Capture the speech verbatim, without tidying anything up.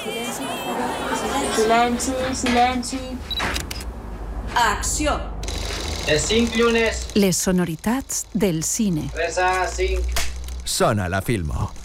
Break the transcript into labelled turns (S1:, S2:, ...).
S1: Silenci, silenci.
S2: Acció.
S3: Les cinc llunes.
S4: Les sonoritats del cine.
S3: Res a cinc.
S5: Sona la Filmo.